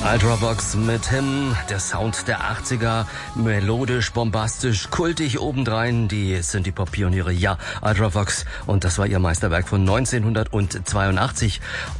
Ultravox mit Him, der Sound der 80er, melodisch, bombastisch, kultig obendrein, die sind die Pop-Pioniere, ja, Ultravox, und das war ihr Meisterwerk von 1982.